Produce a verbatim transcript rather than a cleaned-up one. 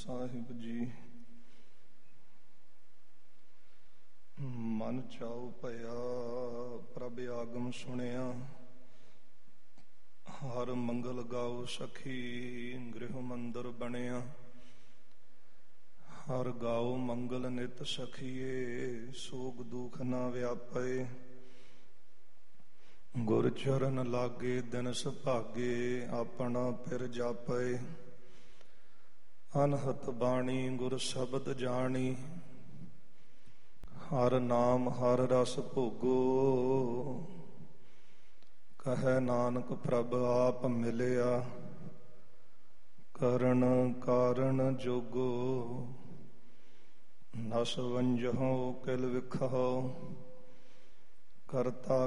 ਸਾਹਿਬ ਜੀ। ਮਨ ਚਾਉ ਭਇਆ ਪ੍ਰਭ ਆਗਮ ਸੁਣਿਆ, ਹਰ ਮੰਗਲ ਗਾਉ ਸਖੀ ਗ੍ਰਹਿ ਮੰਦਰ ਬਣਿਆ। ਹਰ ਗਾਉ ਮੰਗਲ ਨਿਤ ਸਖੀਏ, ਸੋਗ ਦੁਖ ਨਾ ਵਿਆਪੇ। ਗੁਰ ਚਰਨ ਲਾਗੇ ਦਿਨ ਸੁਭਾਗੇ, ਆਪਣਾ ਫਿਰ ਜਾਪੇ। ਅਨਹਤ ਬਾਣੀ ਗੁਰ ਸ਼ਬਦ ਜਾਣੀ, ਹਰ ਨਾਮ ਹਰ ਰਸ ਭੋਗੋ। ਕਹੈ ਨਾਨਕ ਪ੍ਰਭ ਆਪ ਮਿਲਿਆ, ਕਰਨ ਕਾਰਨ ਜੋਗੋ। ਨਸ ਵੰਜਹੁ ਕਿਲ ਵਿਖਹੁ, ਕਰਤਾ